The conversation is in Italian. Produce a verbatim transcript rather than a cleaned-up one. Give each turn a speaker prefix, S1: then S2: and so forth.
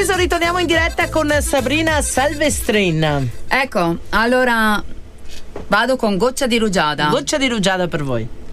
S1: Treviso ritorniamo in diretta con Sabrina Salvestrin.
S2: Ecco, allora vado con Goccia di rugiada.
S1: Goccia di rugiada per voi.